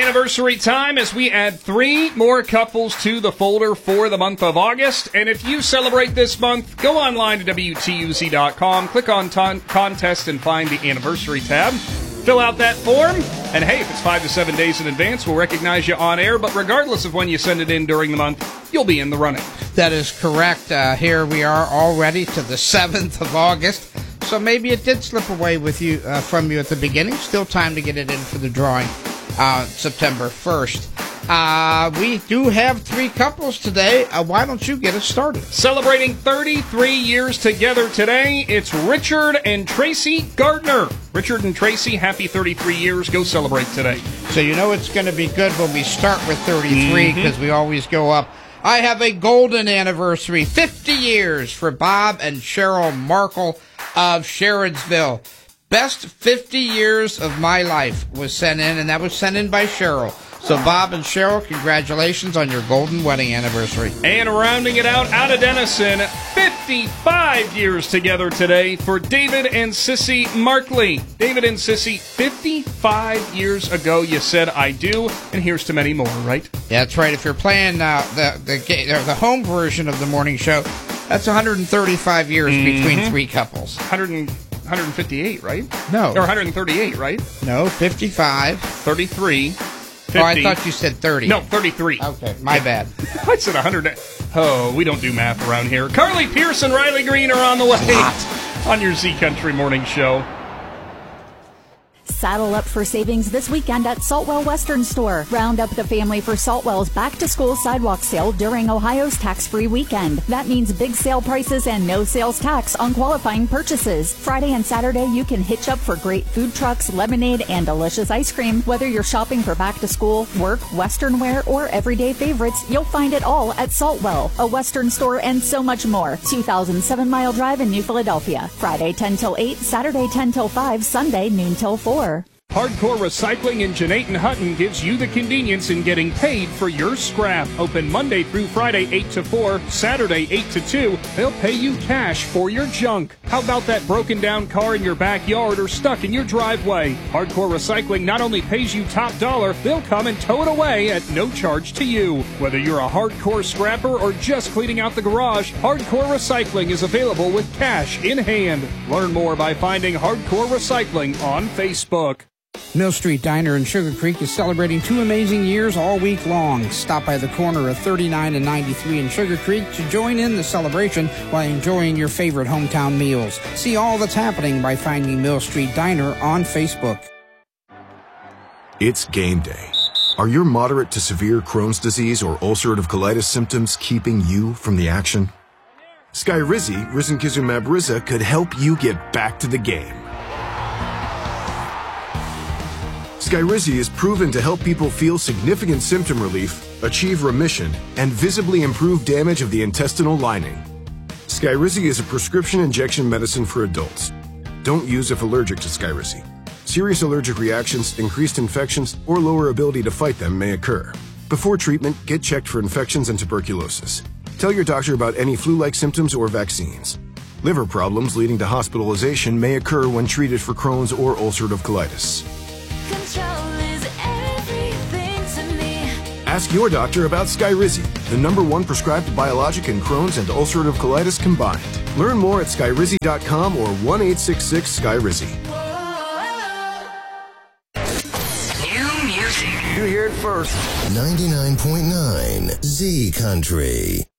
anniversary time as we add 3 more couples to the folder for the month of August. And if you celebrate this month, go online to WTUZ.com, click on contest, and find the anniversary tab. Fill out that form, and hey, if it's 5 to 7 days in advance, we'll recognize you on air. But regardless of when you send it in during the month, you'll be in the running. That is correct. Here we are already to the 7th of August. So maybe it did slip away with you from you at the beginning. Still time to get it in for the drawing September 1st. We do have 3 couples today. Why don't you get us started? Celebrating 33 years together today, it's Richard and Tracy Gardner. Richard and Tracy, happy 33 years. Go celebrate today. So you know it's going to be good when we start with 33 because we always go up. I have a golden anniversary, 50 years for Bob and Cheryl Markle of Sherrodsville. Best 50 years of my life was sent in, and that was sent in by Cheryl. So Bob and Cheryl, congratulations on your golden wedding anniversary. And rounding it out of Denison, 55 years together today for David and Sissy Markley. David and Sissy, 55 years ago you said I do, and here's to many more, right? Yeah, that's right. If you're playing the home version of the morning show, that's 135 years between 3 couples. 158, right? No. Or 138, right? No, 55. 33. 50. Oh, I thought you said 30. No, 33. Okay, my bad. I said 100. Oh, we don't do math around here. Carly Pierce and Riley Green are on the way on your Z Country Morning Show. Saddle up for savings this weekend at Saltwell Western Store. Round up the family for Saltwell's back-to-school sidewalk sale during Ohio's tax-free weekend. That means big sale prices and no sales tax on qualifying purchases. Friday and Saturday, you can hitch up for great food trucks, lemonade, and delicious ice cream. Whether you're shopping for back-to-school, work, Western wear, or everyday favorites, you'll find it all at Saltwell, a Western store, and so much more. 2007 Mile Drive in New Philadelphia. Friday 10 till 8, Saturday 10 till 5, Sunday noon till 4. Hardcore Recycling in Jeanette and Hutton gives you the convenience in getting paid for your scrap. Open Monday through Friday 8 to 4, Saturday 8 to 2. They'll pay you cash for your junk. How about that broken down car in your backyard or stuck in your driveway? Hardcore Recycling not only pays you top dollar, they'll come and tow it away at no charge to you. Whether you're a hardcore scrapper or just cleaning out the garage, Hardcore Recycling is available with cash in hand. Learn more by finding Hardcore Recycling on Facebook. Mill Street Diner in Sugar Creek is celebrating 2 amazing years all week long. Stop by the corner of 39 and 93 in Sugar Creek to join in the celebration while enjoying your favorite hometown meals. See all that's happening by finding Mill Street Diner on Facebook. It's game day. Are your moderate to severe Crohn's disease or ulcerative colitis symptoms keeping you from the action? Skyrizi, risankizumab Riza, could help you get back to the game. Skyrizi is proven to help people feel significant symptom relief, achieve remission, and visibly improve damage of the intestinal lining. Skyrizi is a prescription injection medicine for adults. Don't use if allergic to Skyrizi. Serious allergic reactions, increased infections, or lower ability to fight them may occur. Before treatment, get checked for infections and tuberculosis. Tell your doctor about any flu-like symptoms or vaccines. Liver problems leading to hospitalization may occur when treated for Crohn's or ulcerative colitis. Ask your doctor about Skyrizi, the #1 prescribed biologic in Crohn's and ulcerative colitis combined. Learn more at skyrizi.com or 1-866-SKYRIZI. New music. You hear it first. 99.9 Z Country.